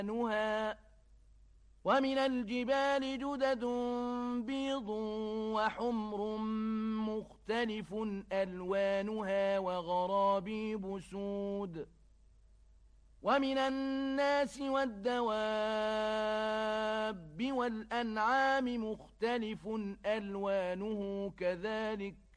ألوانها ومن الجبال جدد بيض وحمر مختلف ألوانها وغرابيب سود ومن الناس والدواب والأنعام مختلف ألوانه كذلك